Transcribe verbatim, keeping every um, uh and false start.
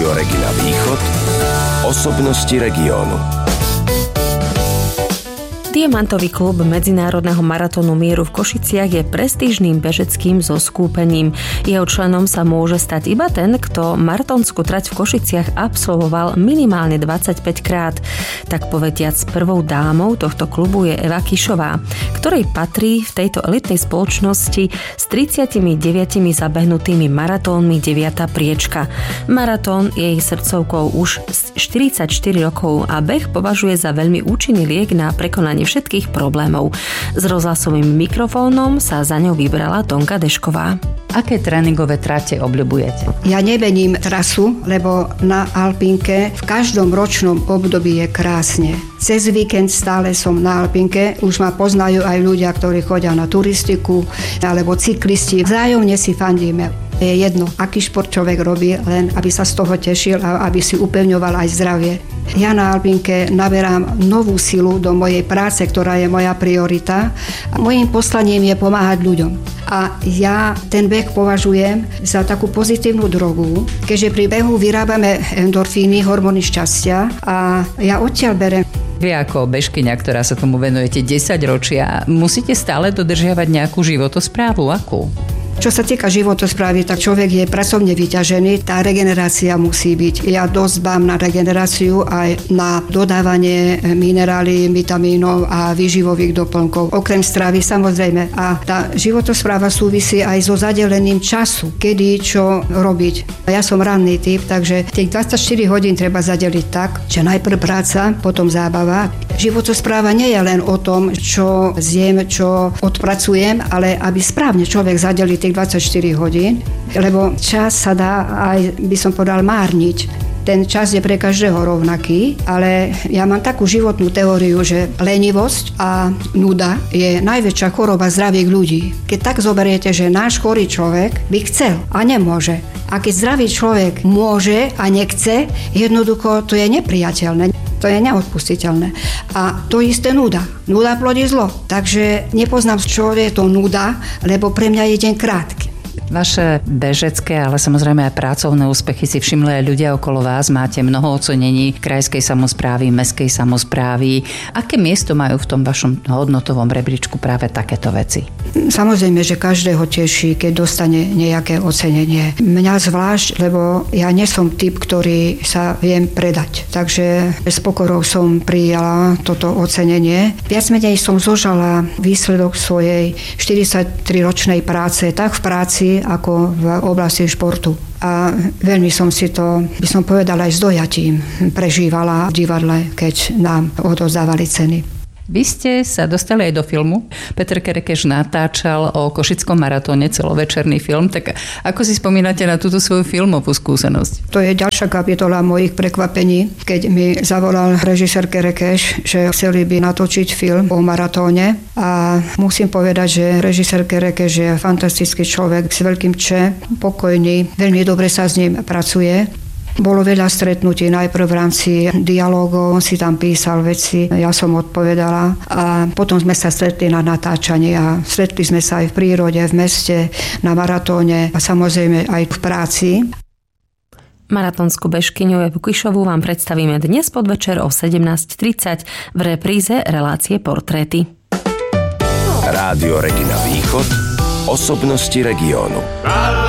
Rádio Regina Východ. Osobnosti regiónu. Diamantový klub Medzinárodného maratónu mieru v Košiciach je prestížnym bežeckým zoskúpením. Jeho členom sa môže stať iba ten, kto maratónsku trať v Košiciach absolvoval minimálne dvadsaťpäť krát. Tak povediac, prvou dámou tohto klubu je Eva Kišová, ktorej patrí v tejto elitnej spoločnosti s tridsaťdeväť zabehnutými maratónmi deviata priečka. Maratón je jej srdcovkou už štyridsaťštyri rokov a beh považuje za veľmi účinný liek na prekonanie všetkých problémov. S rozhlasovým mikrofónom sa za ňou vybrala Tonka Dešková. Aké tréningové trate obľubujete? Ja nemením trasu, lebo na Alpinke v každom ročnom období je krásne. Cez víkend stále som na Alpinke, už ma poznajú aj ľudia, ktorí chodia na turistiku, alebo cyklisti. Vzájomne si fandíme. Je jedno, aký šport človek robí, len aby sa z toho tešil a aby si upevňoval aj zdravie. Ja na Alpinke naberám novú silu do mojej práce, ktorá je moja priorita. A mojím poslaním je pomáhať ľuďom. A ja ten beh považujem za takú pozitívnu drogu, keďže pri behu vyrábame endorfíny, hormóny šťastia a ja odtiaľ berem. Vy ako bežkyňa, ktorá sa tomu venujete desať ročia, musíte stále dodržiavať nejakú životosprávu? Akú? Čo sa týka životosprávy, tak človek je pracovne vyťažený, tá regenerácia musí byť. Ja dosť dbám na regeneráciu aj na dodávanie minerály, vitamínov a výživových doplnkov. Okrem stravy samozrejme. A tá životospráva súvisí aj so zadelením času, kedy čo robiť. Ja som ranný typ, takže tých dvadsaťštyri hodín treba zadeliť tak, že najprv práca, potom zábava. Životospráva nie je len o tom, čo zjem, čo odpracujem, ale aby správne človek zadelil tých dvadsaťštyri hodín, lebo čas sa dá aj, by som povedal, márniť. Ten čas je pre každého rovnaký, ale ja mám takú životnú teóriu, že lenivosť a nuda je najväčšia choroba zdravých ľudí. Keď tak zoberiete, že náš chorý človek by chcel a nemôže. A keď zdravý človek môže a nechce, jednoducho to je nepriateľné. To je neodpustiteľné. A to isté nuda. Nuda plodí zlo. Takže nepoznám, čo je to nuda, lebo pre mňa je deň krátky. Vaše bežecké, ale samozrejme aj pracovné úspechy si všimli aj ľudia okolo vás. Máte mnoho ocenení krajskej samosprávy, mestskej samosprávy. Aké miesto majú v tom vašom hodnotovom rebríčku práve takéto veci? Samozrejme, že každého teší, keď dostane nejaké ocenenie. Mňa zvlášť, lebo ja nie som typ, ktorý sa viem predať. Takže s pokorou som prijala toto ocenenie. Viac menej som zožala výsledok svojej štyridsaťtriročnej práce, tak v práci, ako v oblasti športu. A veľmi som si to, by som povedala, aj s dojatím prežívala v divadle, keď nám odozdávali ceny. Vy ste sa dostali aj do filmu. Peter Kerekeš natáčal o Košickom maratóne celovečerný film. Tak ako si spomínate na túto svoju filmovú skúsenosť? To je ďalšia kapitola mojich prekvapení, keď mi zavolal režisér Kerekeš, že chceli by natočiť film o maratóne. A musím povedať, že režisér Kerekeš je fantastický človek s veľkým če, pokojný, veľmi dobre sa s ním pracuje. Bolo veľa stretnutí, najprv v rámci dialógov, on si tam písal veci, ja som odpovedala a potom sme sa stretli na natáčaní a stretli sme sa aj v prírode, v meste, na maratóne a samozrejme aj v práci. Maratónsku bežkyňu Evu Kišovú vám predstavíme dnes podvečer o sedemnásť tridsať v repríze relácie Portréty. Rádio Regina Východ. Osobnosti regiónu.